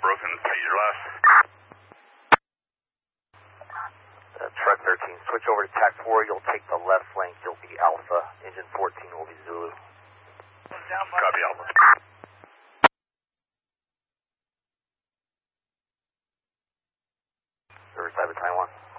broken. Use your last. Truck 13, switch over to TAC 4. You'll take the left flank. You'll be Alpha. Engine 14 will be Zulu. Copy, Alpha. Riverside Battalion 1.